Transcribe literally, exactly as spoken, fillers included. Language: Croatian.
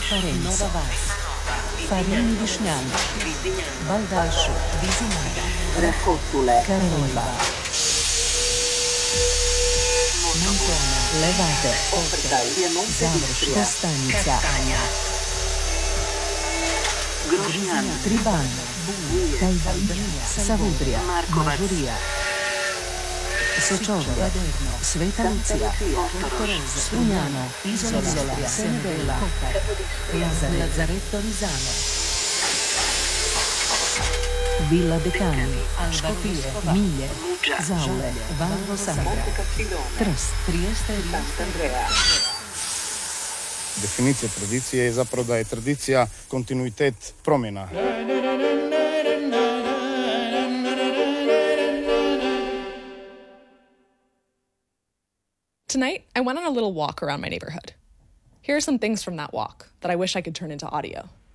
Parenzo, Farini Višnjani, Baldašu, Vizinara, Raccottule, Carneva, Montona, Levate, Oprtaj, Piemonte, Završ, Kostanica, Castagna, Grožnjan, Triban, Tajvan, Savudrija, Markovac, Mažurija, Sočovje, Sveta Lucija, Spunjana, Izola, Senedela, Lazaretto Visano, Villa Decani, Škopije, Milje, Zaule, Valvo Sandra, Trst, Trieste, Sant'Andrea. Definicija tradicije je zapravo da je tradicija kontinuitet promjena. Tonight, I went on a little walk around my neighborhood. Here are some things from that walk that I wish I could turn into audio.